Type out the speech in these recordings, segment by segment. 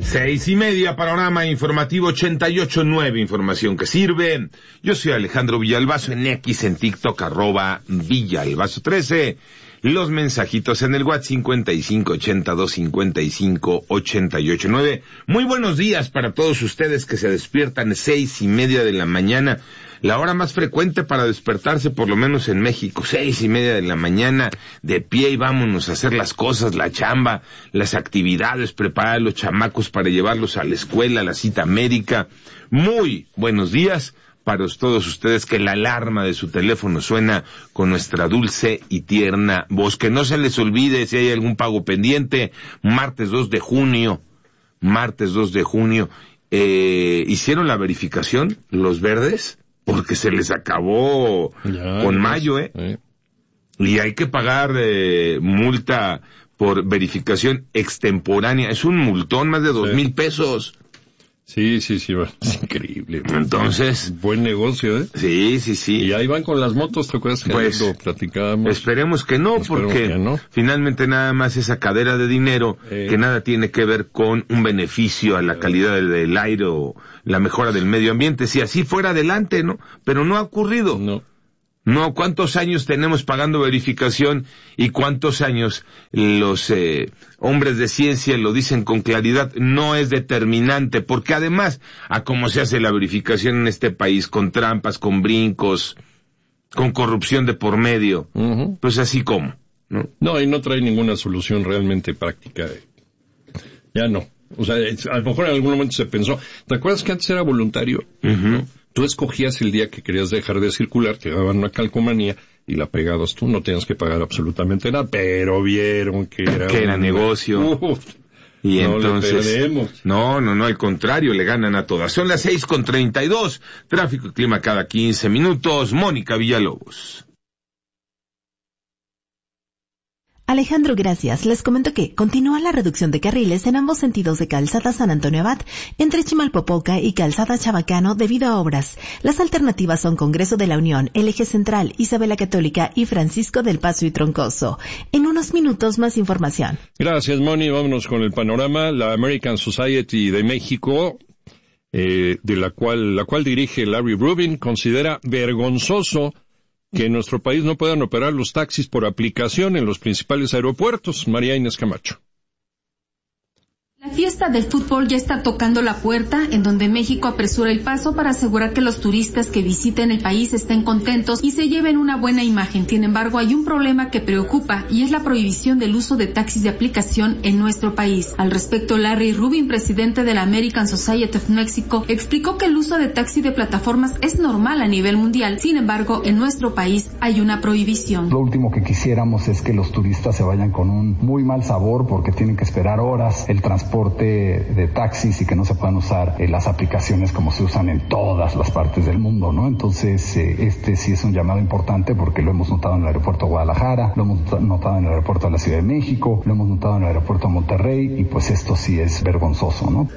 6:30, panorama informativo 88.9, información que sirve. Yo soy Alejandro Villalbazo, en X, en TikTok, @Villalbazo13. Los mensajitos en el WhatsApp 5582558889. Muy buenos días para todos ustedes que se despiertan 6:30 de la mañana. La hora más frecuente para despertarse, por lo menos en México, 6:30 de la mañana, de pie, y vámonos a hacer las cosas, la chamba, las actividades, preparar a los chamacos para llevarlos a la escuela, a la cita médica. Muy buenos días para todos ustedes, que la alarma de su teléfono suena con nuestra dulce y tierna voz. Que no se les olvide si hay algún pago pendiente, martes 2 de junio, ¿hicieron la verificación los verdes? Porque se les acabó ya, con mayo, y hay que pagar multa por verificación extemporánea. Es un multón, más de 2,000 pesos. Sí, es increíble. Entonces, buen negocio, Sí. Y ahí van con las motos, ¿te acuerdas que pues, lo platicábamos? Esperemos que no, porque finalmente nada más esa cadera de dinero que nada tiene que ver con un beneficio a la calidad del aire o la mejora del medio ambiente. Si así fuera, adelante, ¿no? Pero no ha ocurrido. No, ¿cuántos años tenemos pagando verificación y cuántos años los hombres de ciencia lo dicen con claridad? No es determinante, porque además, a cómo se hace la verificación en este país, con trampas, con brincos, con corrupción de por medio, pues así como, ¿no? No, y no trae ninguna solución realmente práctica. Ya no. O sea, a lo mejor en algún momento se pensó. ¿Te acuerdas que antes era voluntario? ¿No? Tú escogías el día que querías dejar de circular, te daban una calcomanía y la pegabas tú, no tenías que pagar absolutamente nada, pero vieron que era negocio. Y no entonces, le perdemos. No, al contrario, le ganan a todas. Son las 6:32, tráfico y clima cada 15 minutos. Mónica Villalobos. Alejandro, gracias. Les comento que continúa la reducción de carriles en ambos sentidos de Calzada San Antonio Abad, entre Chimalpopoca y Calzada Chabacano, debido a obras. Las alternativas son Congreso de la Unión, El Eje Central, Isabel la Católica y Francisco del Paso y Troncoso. En unos minutos más información. Gracias, Moni. Vámonos con el panorama. La American Society de México, de la cual dirige Larry Rubin, considera vergonzoso que en nuestro país no puedan operar los taxis por aplicación en los principales aeropuertos. María Inés Camacho. La fiesta del fútbol ya está tocando la puerta, en donde México apresura el paso para asegurar que los turistas que visiten el país estén contentos y se lleven una buena imagen. Sin embargo, hay un problema que preocupa, y es la prohibición del uso de taxis de aplicación en nuestro país. Al respecto, Larry Rubin, presidente de la American Society of Mexico, explicó que el uso de taxi de plataformas es normal a nivel mundial. Sin embargo, en nuestro país hay una prohibición. Lo último que quisiéramos es que los turistas se vayan con un muy mal sabor, porque tienen que esperar horas el transporte de taxis y que no se puedan usar las aplicaciones como se usan en todas las partes del mundo, ¿no? Entonces, este sí es un llamado importante, porque lo hemos notado en el aeropuerto de Guadalajara, lo hemos notado en el aeropuerto de la Ciudad de México, lo hemos notado en el aeropuerto de Monterrey, y pues esto sí es vergonzoso, ¿no?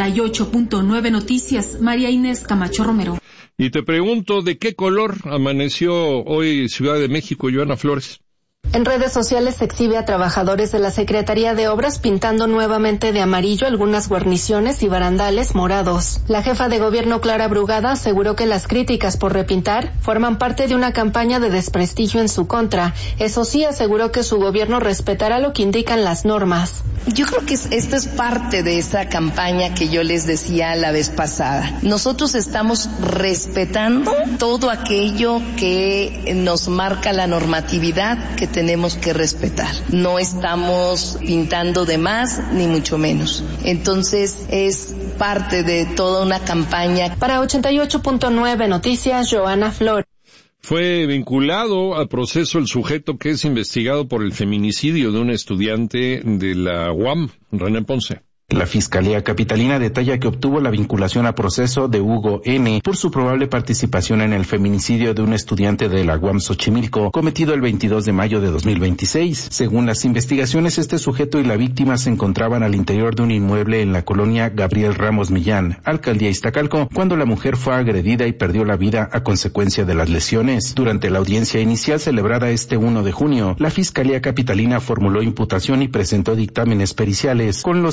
88.9 Noticias, María Inés Camacho Romero. Y te pregunto, ¿de qué color amaneció hoy Ciudad de México, Joana Flores? En redes sociales se exhibe a trabajadores de la Secretaría de Obras pintando nuevamente de amarillo algunas guarniciones y barandales morados. La jefa de gobierno, Clara Brugada, aseguró que las críticas por repintar forman parte de una campaña de desprestigio en su contra. Eso sí, aseguró que su gobierno respetará lo que indican las normas. Yo creo que esto es parte de esa campaña que yo les decía la vez pasada. Nosotros estamos respetando todo aquello que nos marca la normatividad que tenemos que respetar. No estamos pintando de más, ni mucho menos. Entonces, es parte de toda una campaña. Para 88.9 Noticias, Joana Flores. Fue vinculado al proceso el sujeto que es investigado por el feminicidio de un estudiante de la UAM, René Ponce. La Fiscalía Capitalina detalla que obtuvo la vinculación a proceso de Hugo N. por su probable participación en el feminicidio de un estudiante de la UAM Xochimilco, cometido el 22 de mayo de 2026. Según las investigaciones, este sujeto y la víctima se encontraban al interior de un inmueble en la colonia Gabriel Ramos Millán, alcaldía Iztacalco, cuando la mujer fue agredida y perdió la vida a consecuencia de las lesiones. Durante la audiencia inicial celebrada este 1 de junio, la Fiscalía Capitalina formuló imputación y presentó dictámenes periciales, con los que el juez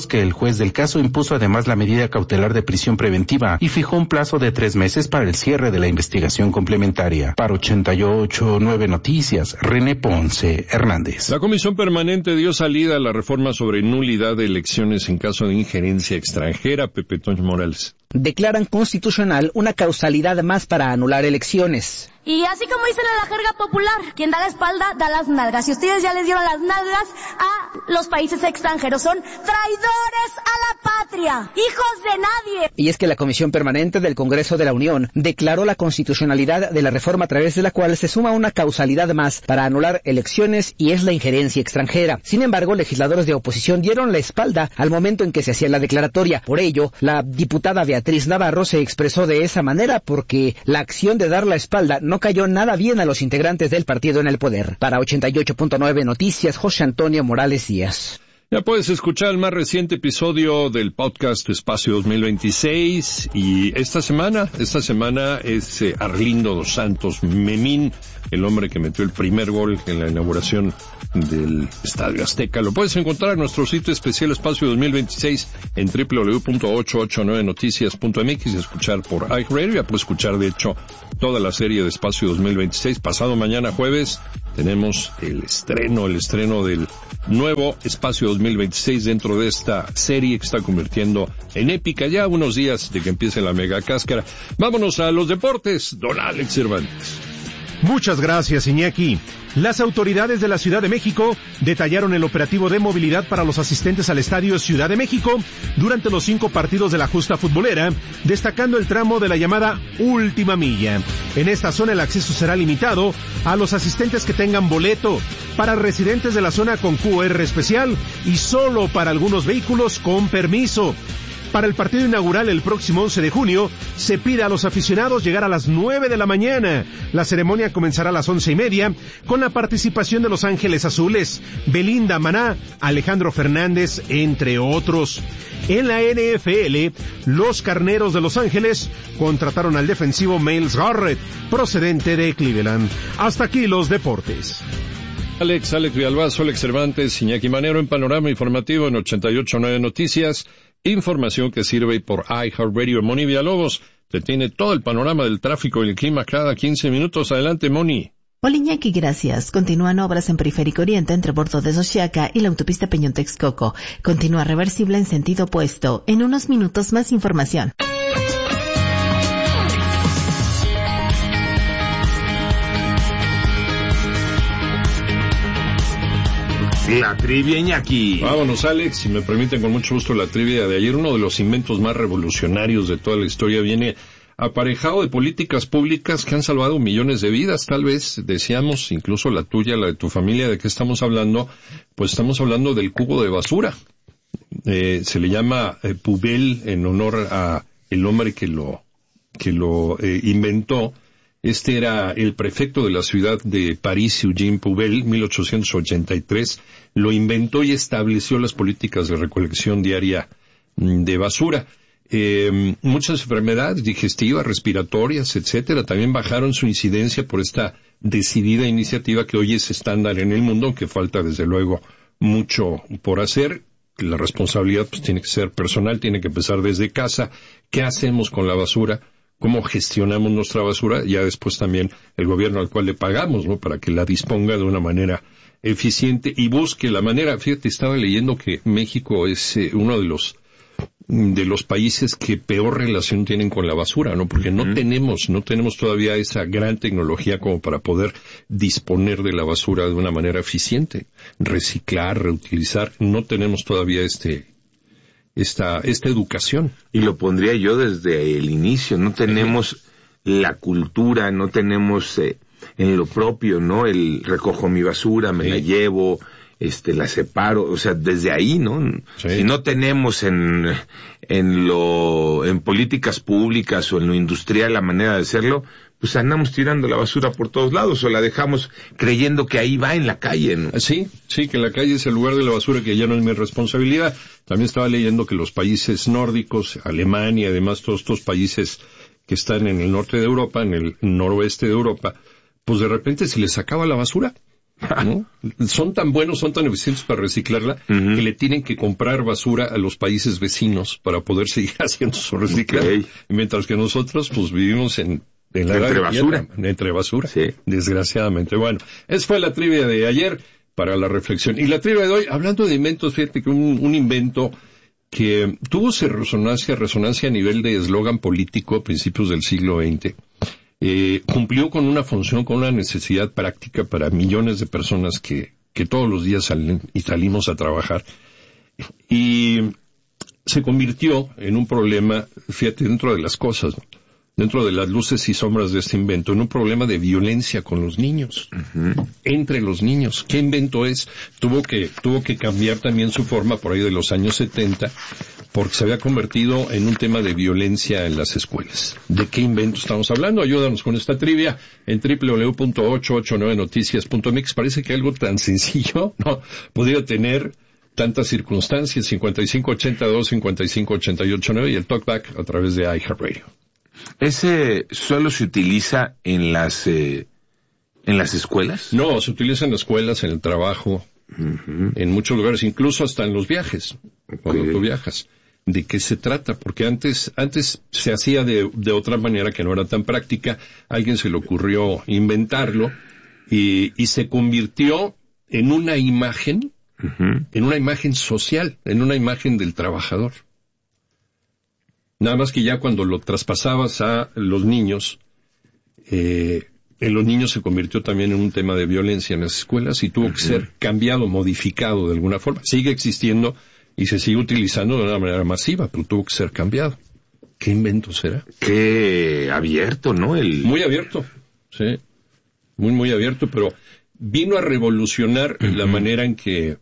juez del caso impuso además la medida cautelar de prisión preventiva y fijó un plazo de 3 meses para el cierre de la investigación complementaria. Para 88.9 Noticias, René Ponce Hernández. La Comisión Permanente dio salida a la reforma sobre nulidad de elecciones en caso de injerencia extranjera. Pepe Toño Morales. Declaran constitucional una causalidad más para anular elecciones. Y así como dicen en la jerga popular, quien da la espalda da las nalgas. Y ustedes ya les dieron las nalgas a los países extranjeros. Son traidores a la patria, hijos de nadie. Y es que la Comisión Permanente del Congreso de la Unión declaró la constitucionalidad de la reforma a través de la cual se suma una causalidad más para anular elecciones y es la injerencia extranjera. Sin embargo, legisladores de oposición dieron la espalda al momento en que se hacía la declaratoria. Por ello, la diputada Beatriz Navarro se expresó de esa manera porque la acción de dar la espalda no cayó nada bien a los integrantes del partido en el poder. Para 88.9 Noticias, José Antonio Morales Díaz. Ya puedes escuchar el más reciente episodio del podcast Espacio 2026 y esta semana es Arlindo dos Santos Memín, el hombre que metió el primer gol en la inauguración del Estadio Azteca. Lo puedes encontrar en nuestro sitio especial Espacio 2026 en www.889noticias.mx y escuchar por iHeartRadio. Ya puedes escuchar, de hecho, toda la serie de Espacio 2026. Pasado mañana jueves tenemos el estreno del nuevo Espacio 2026 dentro de esta serie que está convirtiendo en épica ya unos días de que empiece la mega cáscara. Vámonos a los deportes, don Alex Cervantes. Muchas gracias, Iñaki. Las autoridades de la Ciudad de México detallaron el operativo de movilidad para los asistentes al Estadio Ciudad de México durante los 5 partidos de la justa futbolera, destacando el tramo de la llamada Última Milla. En esta zona el acceso será limitado a los asistentes que tengan boleto, para residentes de la zona con QR especial y solo para algunos vehículos con permiso. Para el partido inaugural el próximo 11 de junio, se pide a los aficionados llegar a las 9 de la mañana. La ceremonia comenzará a las 11:30 con la participación de Los Ángeles Azules, Belinda Maná, Alejandro Fernández, entre otros. En la NFL, los Carneros de Los Ángeles contrataron al defensivo Myles Garrett, procedente de Cleveland. Hasta aquí los deportes. Alex Villalbazo, Alex Cervantes, Iñaki Manero en Panorama Informativo en 88.9 Noticias. Información que sirve por iHeartRadio. Moni Villalobos te tiene todo el panorama del tráfico y el clima cada 15 minutos. Adelante, Moni. Hola, Iñaki, gracias. Continúan obras en Periférico Oriente entre Bordo de Xochiaca y la autopista Peñón-Texcoco. Continúa reversible en sentido opuesto. En unos minutos más información. La trivia, Iñaki. Vámonos, Alex, si me permiten con mucho gusto la trivia de ayer. Uno de los inventos más revolucionarios de toda la historia viene aparejado de políticas públicas que han salvado millones de vidas. Tal vez decíamos, incluso la tuya, la de tu familia, ¿de qué estamos hablando? Pues estamos hablando del cubo de basura. Se le llama Pubel en honor a el hombre que lo inventó. Este era el prefecto de la ciudad de París, Eugène Pubel, 1883. Lo inventó y estableció las políticas de recolección diaria de basura. Muchas enfermedades digestivas, respiratorias, etcétera, también bajaron su incidencia por esta decidida iniciativa que hoy es estándar en el mundo, aunque falta desde luego mucho por hacer. La responsabilidad pues tiene que ser personal, tiene que empezar desde casa. ¿Qué hacemos con la basura? ¿Cómo gestionamos nuestra basura? Ya después también el gobierno al cual le pagamos, ¿no? Para que la disponga de una manera eficiente y busque la manera. Fíjate, estaba leyendo que México es uno de los países que peor relación tienen con la basura, ¿no? Porque no tenemos todavía esa gran tecnología como para poder disponer de la basura de una manera eficiente. Reciclar, reutilizar, no tenemos todavía esta educación. Y lo pondría yo desde el inicio, no tenemos la cultura, no tenemos en lo propio, ¿no? El recojo mi basura, me la llevo, la separo, o sea, desde ahí, ¿no? Sí. Si no tenemos en políticas públicas o en lo industrial la manera de hacerlo, pues andamos tirando la basura por todos lados o la dejamos creyendo que ahí va en la calle, ¿no? Sí, que la calle es el lugar de la basura, que ya no es mi responsabilidad. También estaba leyendo que los países nórdicos, Alemania, además todos estos países que están en el norte de Europa, en el noroeste de Europa, pues de repente se les acaba la basura. ¿no? Son tan buenos, son tan eficientes para reciclarla, que le tienen que comprar basura a los países vecinos para poder seguir haciendo su reciclaje. Mientras que nosotros, pues, vivimos en la entre basura, sí. Desgraciadamente. Bueno, esa fue la trivia de ayer para la reflexión. Y la trivia de hoy, hablando de inventos, fíjate que un invento que tuvo resonancia a nivel de eslogan político a principios del siglo XX, cumplió con una función, con una necesidad práctica para millones de personas que todos los días salen y salimos a trabajar. Y se convirtió en un problema, fíjate, dentro de las cosas, ¿no? Dentro de las luces y sombras de este invento, en un problema de violencia con los niños, entre los niños. ¿Qué invento es? Tuvo que cambiar también su forma por ahí de los años 70, porque se había convertido en un tema de violencia en las escuelas. ¿De qué invento estamos hablando? Ayúdanos con esta trivia en www.889noticias.mx. Parece que algo tan sencillo, ¿no?, podría tener tantas circunstancias. 5582-5588-9 y el talkback a través de iHeartRadio. ¿Ese solo se utiliza en las escuelas? No, se utiliza en las escuelas, en el trabajo, en muchos lugares, incluso hasta en los viajes, cuando tú viajas. ¿De qué se trata? Porque antes se hacía de otra manera que no era tan práctica. A alguien se le ocurrió inventarlo y se convirtió en una imagen, en una imagen social, en una imagen del trabajador. Nada más que ya cuando lo traspasabas a los niños, en los niños se convirtió también en un tema de violencia en las escuelas y tuvo que ser cambiado, modificado de alguna forma. Sigue existiendo y se sigue utilizando de una manera masiva, pero tuvo que ser cambiado. ¿Qué invento será? Qué abierto, ¿no? Muy abierto, sí. Muy, muy abierto, pero vino a revolucionar la manera en que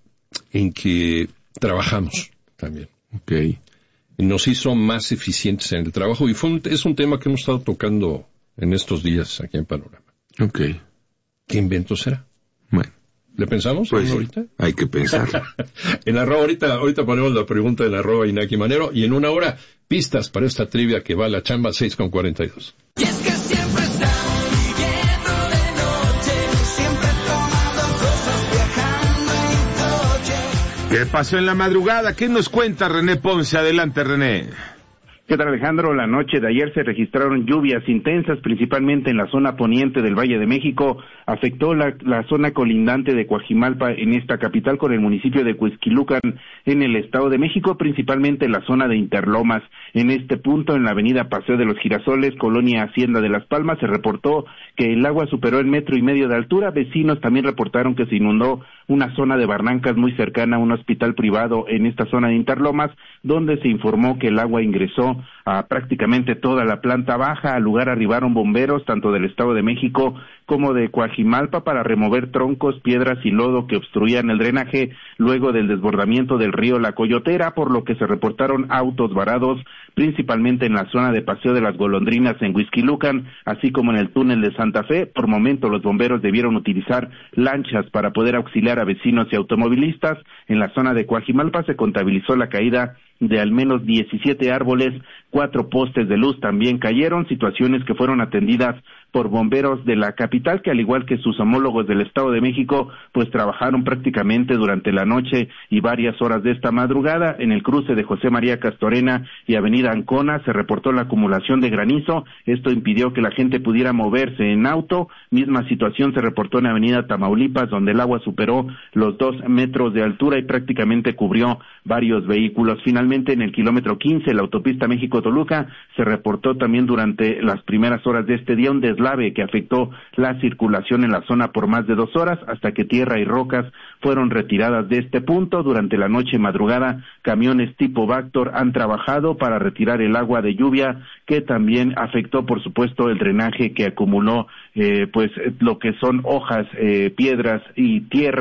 trabajamos también. Okay. Nos hizo más eficientes en el trabajo y es un tema que hemos estado tocando en estos días aquí en Panorama. Okay. ¿Qué invento será? Bueno. ¿Le pensamos pues ahorita? Hay que pensar. En ahorita ponemos la pregunta en @Inaki Manero y en una hora pistas para esta trivia que va a la chamba 6:42. Y es que siempre estamos viviendo de noche, siempre tomando cosas, viajando en coche. ¿Qué pasó en la madrugada? ¿Qué nos cuenta René Ponce? Adelante, René. ¿Qué tal, Alejandro? La noche de ayer se registraron lluvias intensas, principalmente en la zona poniente del Valle de México. Afectó la zona colindante de Coajimalpa en esta capital con el municipio de Cuixquilucan en el Estado de México, principalmente en la zona de Interlomas. En este punto, en la avenida Paseo de los Girasoles, colonia Hacienda de Las Palmas, se reportó que el agua superó el 1,5 metros de altura. Vecinos también reportaron que se inundó una zona de barrancas muy cercana a un hospital privado en esta zona de Interlomas, donde se informó que el agua ingresó a prácticamente toda la planta baja. Al lugar arribaron bomberos tanto del Estado de México como de Coajimalpa para remover troncos, piedras y lodo que obstruían el drenaje luego del desbordamiento del río La Coyotera, por lo que se reportaron autos varados principalmente en la zona de Paseo de las Golondrinas en Cuixquilucan, así como en el túnel de Santa Fe. Por momento los bomberos debieron utilizar lanchas para poder auxiliar a vecinos y automovilistas. En la zona de Coajimalpa se contabilizó la caída de al menos 17 árboles, 4 postes de luz también cayeron, situaciones que fueron atendidas por bomberos de la capital, que al igual que sus homólogos del Estado de México, pues trabajaron prácticamente durante la noche y varias horas de esta madrugada. En el cruce de José María Castorena y Avenida Ancona se reportó la acumulación de granizo. Esto impidió que la gente pudiera moverse en auto. Misma situación se reportó en Avenida Tamaulipas, donde el agua superó los 2 metros de altura y prácticamente cubrió varios vehículos. Finalmente, en el kilómetro 15, la autopista México-Toluca, se reportó también durante las primeras horas de este día un deslave que afectó la circulación en la zona por más de 2 horas, hasta que tierra y rocas fueron retiradas de este punto. Durante la noche y madrugada, camiones tipo Vactor han trabajado para retirar el agua de lluvia, que también afectó, por supuesto, el drenaje que acumuló, pues lo que son hojas, piedras y tierra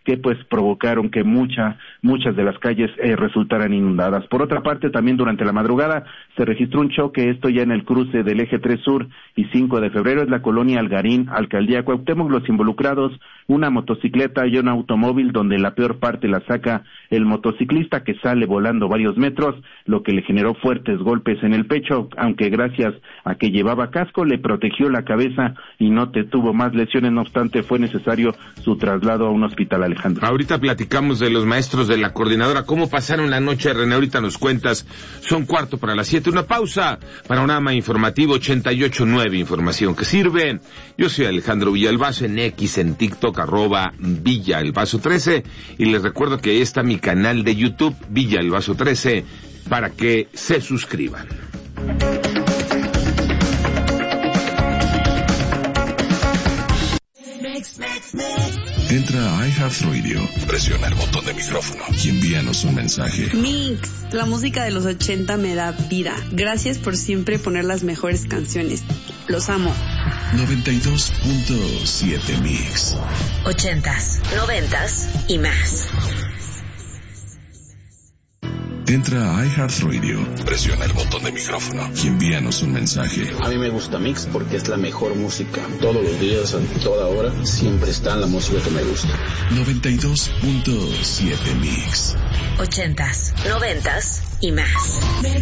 que pues provocaron que muchas de las calles resultaran inundadas. Por otra parte, también durante la madrugada se registró un choque, esto ya en el cruce del eje 3 Sur y 5 de febrero, es la colonia Algarín, Alcaldía Cuauhtémoc. Los involucrados, una motocicleta y un automóvil, donde la peor parte la saca el motociclista, que sale volando varios metros, lo que le generó fuertes golpes en el pecho, aunque gracias a que llevaba casco le protegió la cabeza y no tuvo más lesiones. No obstante, fue necesario su traslado a un hospital, Alejandro. Ahorita platicamos de los maestros de la coordinadora, cómo pasaron la noche, René, ahorita nos cuentas. Son 6:45, una pausa, Panorama Informativo 88.9, información que sirve. Yo soy Alejandro Villalbazo, en X, en TikTok, @Villalbazo13, y les recuerdo que ahí está mi canal de YouTube, Villalbazo13, para que se suscriban. Entra a iHeartRadio, presiona el botón de micrófono y envíanos un mensaje. Mix, la música de los 80 me da vida. Gracias por siempre poner las mejores canciones. Los amo. 92.7 Mix. 80s, 90s y más. Entra a iHeartRadio, presiona el botón de micrófono y envíanos un mensaje. A mí me gusta Mix porque es la mejor música. Todos los días, a toda hora, siempre está la música que me gusta. 92.7 Mix. 80s, 90s y más.